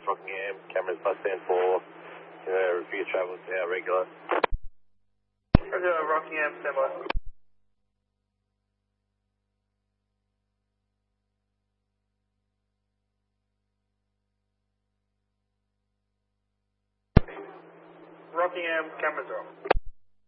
Rockingham, cameras bus stand 4, review travel to our regular. Rockingham, stand by. Rockingham, cameras off.